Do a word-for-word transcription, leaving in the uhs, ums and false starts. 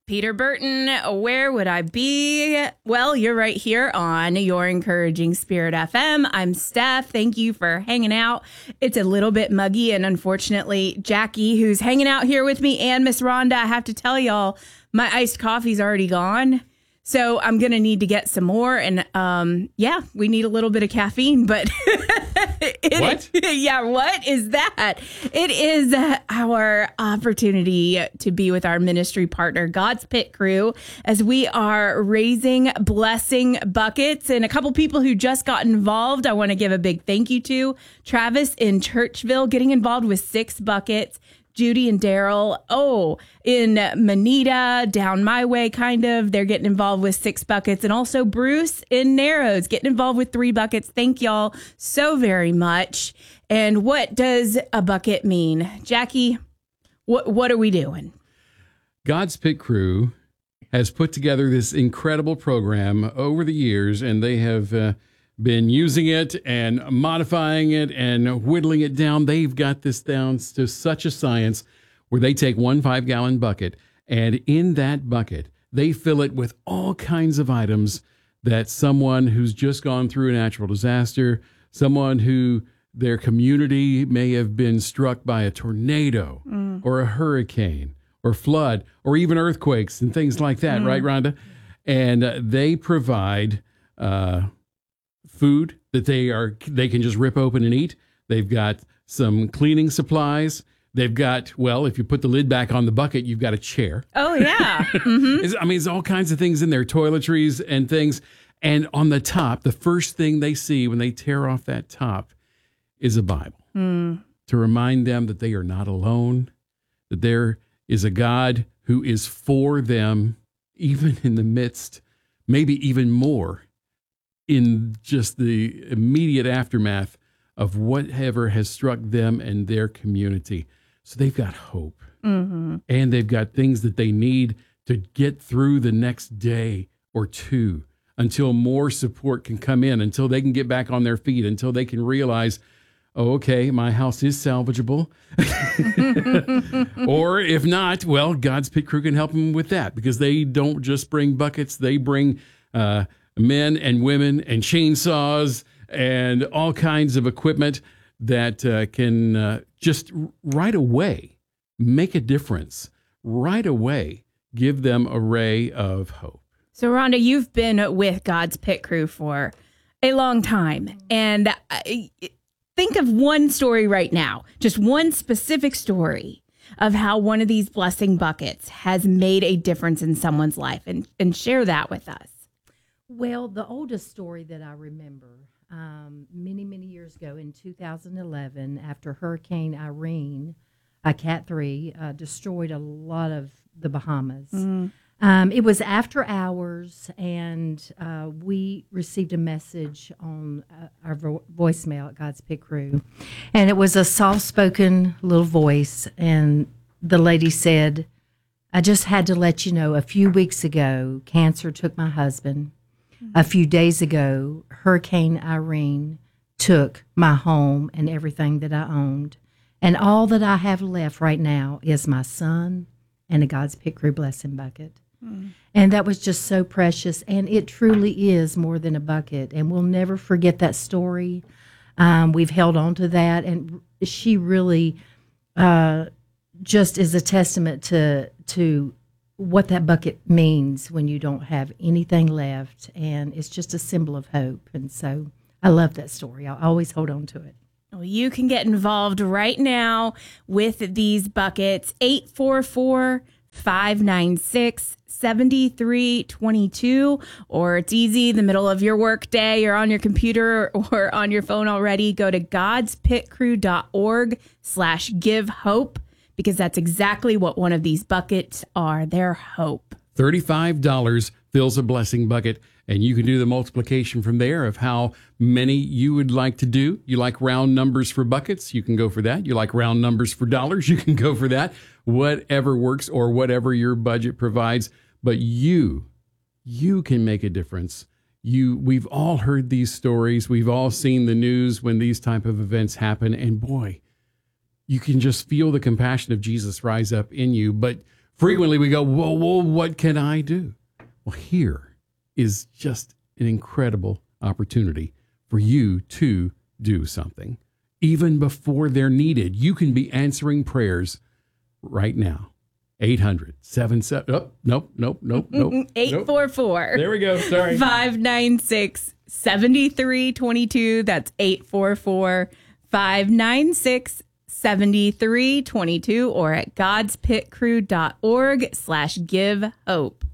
Peter Burton, where would I be? Well, you're right here on Your Encouraging Spirit F M. I'm Steph. Thank you for hanging out. It's a little bit muggy, and unfortunately, Jackie, who's hanging out here with me, and Miss Rhonda, I have to tell y'all, my iced coffee's already gone. So I'm going to need to get some more. And um, yeah, we need a little bit of caffeine, but it, what? Yeah, what is that? It is our opportunity to be with our ministry partner, God's Pit Crew, as we are raising blessing buckets. And a couple people who just got involved, I want to give a big thank you to. Travis in Churchville getting involved with six buckets. Judy and Daryl, oh, in Manita, down my way, kind of. They're getting involved with six buckets. And also Bruce in Narrows getting involved with three buckets. Thank y'all so very much. And what does a bucket mean? Jackie, what, what are we doing? God's Pit Crew has put together this incredible program over the years, and they have uh, been using it and modifying it and whittling it down. They've got this down to such a science where they take one five-gallon bucket, and in that bucket, they fill it with all kinds of items that someone who's just gone through a natural disaster, someone who their community may have been struck by a tornado mm. or a hurricane or flood or even earthquakes and things like that, mm. right, Rhonda? And uh, they provide Uh, food that they are they can just rip open and eat. They've got some cleaning supplies. They've got, well, if you put the lid back on the bucket, you've got a chair. Oh, yeah. Mm-hmm. I mean, there's all kinds of things in there, toiletries and things. And on the top, the first thing they see when they tear off that top is a Bible mm. to remind them that they are not alone, that there is a God who is for them, even in the midst, maybe even more, in just the immediate aftermath of whatever has struck them and their community. So they've got hope. Mm-hmm. And they've got things that they need to get through the next day or two until more support can come in, until they can get back on their feet, until they can realize, oh, okay, my house is salvageable. Or if not, well, God's Pit Crew can help them with that, because they don't just bring buckets, they bring uh, men and women and chainsaws and all kinds of equipment that uh, can uh, just right away make a difference, right away give them a ray of hope. So, Rhonda, you've been with God's Pit Crew for a long time. And I, think of one story right now, just one specific story of how one of these blessing buckets has made a difference in someone's life, and, and share that with us. Well, the oldest story that I remember um, many, many years ago in two thousand eleven, after Hurricane Irene, a Cat three, uh, destroyed a lot of the Bahamas. Mm. Um, it was after hours, and uh, we received a message on uh, our vo- voicemail at God's Pit Crew, and it was a soft-spoken little voice, and the lady said, "I just had to let you know, a few weeks ago, cancer took my husband. A few days ago, Hurricane Irene took my home and everything that I owned. And all that I have left right now is my son and a God's Pit Crew blessing bucket." Mm. And that was just so precious. And it truly is more than a bucket. And we'll never forget that story. Um, we've held on to that. And she really uh, just is a testament to to what that bucket means when you don't have anything left, and it's just a symbol of hope. And so I love that story. I'll always hold on to it. Well, you can get involved right now with these buckets. Eight four four, five nine six, seven three two two, or it's easy, the middle of your work day, you're on your computer or on your phone already, go to godspitcrew.org slash give hope. Because that's exactly what one of these buckets are, their hope. thirty-five dollars fills a blessing bucket, and you can do the multiplication from there of how many you would like to do. You like round numbers for buckets, you can go for that. You like round numbers for dollars, you can go for that. Whatever works or whatever your budget provides. But you, you can make a difference. You, we've all heard these stories. We've all seen the news when these type of events happen, and boy, you can just feel the compassion of Jesus rise up in you. But frequently we go, whoa, whoa, what can I do? Well, here is just an incredible opportunity for you to do something. Even before they're needed, you can be answering prayers right now. eight hundred, seven seven, oh, nope, nope, nope, nope. eight four four. There we go, sorry. five nine six, seven three two two. That's eight four four, five nine six, seven three two two or at godspitcrew.org slash give hope.